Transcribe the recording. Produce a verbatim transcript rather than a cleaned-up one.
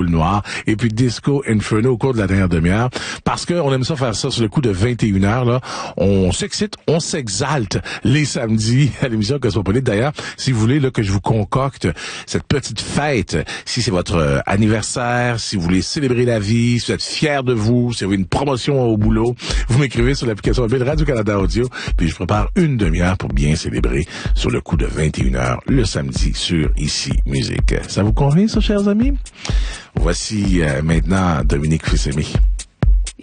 Noir et puis Disco Inferno au cours de la dernière demi-heure parce que on aime ça faire ça sur le coup de vingt et une heures là. On s'excite, on s'exalte les samedis à l'émission Cosmopolite. D'ailleurs, si vous voulez là que je vous concocte cette petite fête, si c'est votre euh, anniversaire, si vous voulez célébrer la vie, si vous êtes fiers de vous, si vous avez une promotion au boulot, vous m'écrivez sur l'application mobile Radio-Canada Audio, puis je prépare une demi-heure pour bien célébrer sur le coup de vingt et une heures le samedi sur Ici Musique. Ça vous convient, ça, chers amis? Voici euh, maintenant Dominique Fils-Aimé.